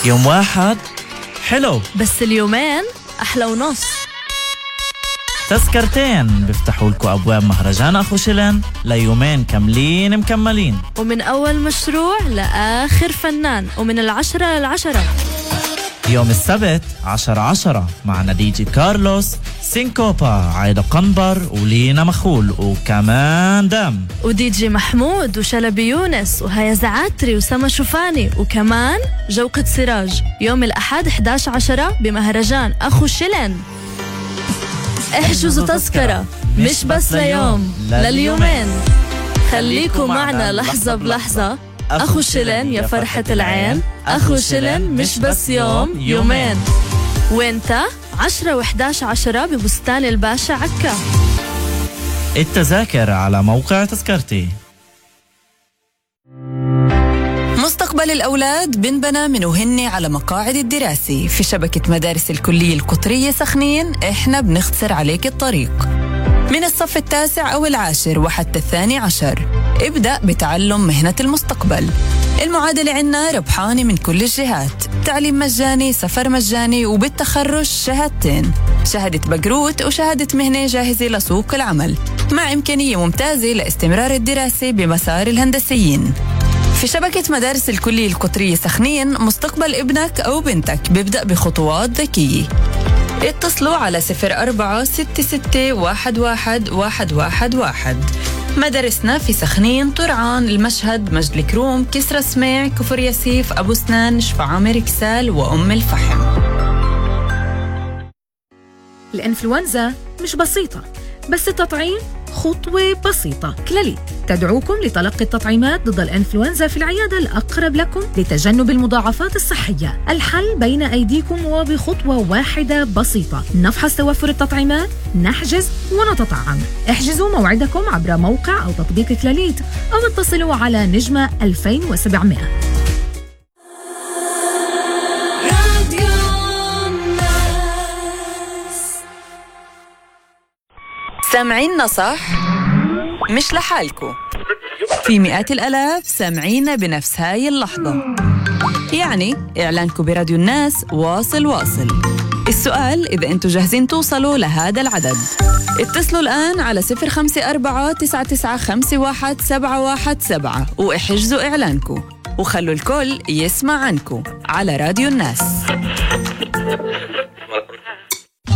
يوم واحد حلو، بس اليومين أحلى ونص. تذكرتين بيفتحوا لكم أبواب مهرجان أخو شلن ليومين كاملين مكملين، ومن أول مشروع لآخر فنان، ومن 10 للعشرة. يوم السبت 10/10 معنا دي جي كارلوس، سينكوبا، عايدة قنبر ولينا مخول وكمان دم، ودي جي محمود وشلبي يونس وهيا زعاتري وسما شوفاني، وكمان جوقة سراج. يوم الأحد 11/10 بمهرجان أخو شلن. احجزوا تذكرة مش بس ليوم، لليومين. خليكوا معنا لحظة بلحظة. أخو شلن يا فرحة العين، أخو شلن مش بس يوم، يومين. وانت 10 و11/10 ببستان الباشا عكا. التذاكر على موقع تذكرتي. مستقبل الأولاد بنبنى من وهن على مقاعد الدراسة. في شبكة مدارس الكلية القطرية سخنين إحنا بنختصر عليك الطريق من الصف 9 أو 10 وحتى 12. ابدأ بتعلم مهنة المستقبل. المعادلة عنا ربحانة من كل الجهات، تعليم مجاني، سفر مجاني، وبالتخرج شهادتين، شهادة بقروت وشهادة مهنة جاهزة لسوق العمل، مع إمكانية ممتازة لاستمرار الدراسة بمسار الهندسيين. في شبكة مدارس الكلية القطرية سخنين مستقبل ابنك أو بنتك بيبدأ بخطوات ذكية. اتصلوا على 0466611111. مدارسنا في سخنين، طرعان، المشهد، مجد الكروم، كسرى سميع، كفر ياسيف، أبو سنان، شفعامر، كسال، وأم الفحم. الإنفلونزا مش بسيطة، بس التطعيم خطوة بسيطة. كلاليت تدعوكم لتلقي التطعيمات ضد الإنفلونزا في العيادة الأقرب لكم لتجنب المضاعفات الصحية. الحل بين أيديكم وبخطوة واحدة بسيطة. نفحص توفر التطعيمات، نحجز ونتطعم. احجزوا موعدكم عبر موقع أو تطبيق كلاليت، أو اتصلوا على نجمة 2700. سامعيننا صح؟ مش لحالكو، في مئات الآلاف سامعينا بنفس هاي اللحظة. يعني إعلانكو براديو الناس واصل. السؤال إذا أنتوا جاهزين توصلوا لهذا العدد. اتصلوا الآن على 0549951717 واحجزوا إعلانكو، وخلوا الكل يسمع عنكو على راديو الناس.